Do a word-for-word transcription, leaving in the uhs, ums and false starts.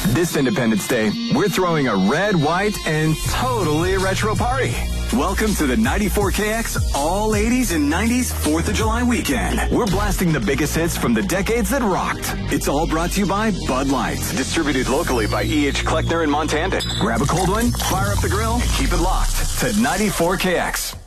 This Independence Day, we're throwing a red, white, and totally retro party. Welcome to the ninety-four K X All eighties and nineties fourth of July weekend. We're blasting the biggest hits from the decades that rocked. It's all brought to you by Bud Light, distributed locally by E H. Kleckner in Montana. Grab a cold one, fire up the grill, and keep it locked to ninety-four K X.